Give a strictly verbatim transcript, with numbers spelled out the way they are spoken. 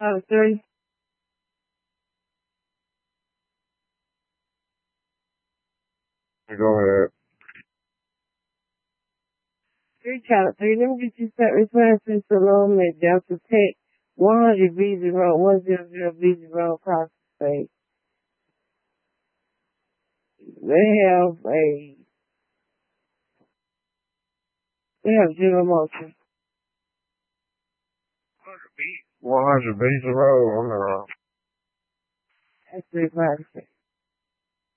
Out of three. Go ahead. Three count three. Let me get you set responses to Salome Delta Tech one hundred B zero one zero zero B zero across the space. They have a they have zero motion. one hundred B zero on the That's three five six.